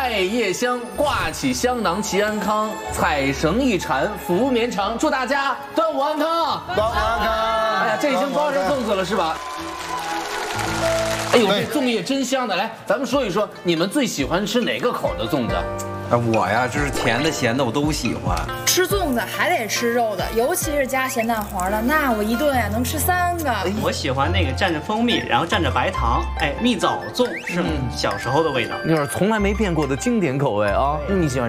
艾叶香，挂起香囊齐安康，彩绳一缠福绵长。祝大家端午安康！ 端午安康！ 哎呀，这已经包上粽子了是吧？哎呦，这粽叶真香的！来，咱们说一说你们最喜欢吃哪个口的粽子？ 我呀，就是甜的、咸的我都喜欢。 吃粽子还得吃肉的，尤其是加咸蛋黄的，那我一顿呀能吃3个。 我喜欢那个蘸着蜂蜜，然后蘸着白糖，哎，蜜枣粽是小时候的味道。 那是从来没变过的经典口味啊！你喜欢？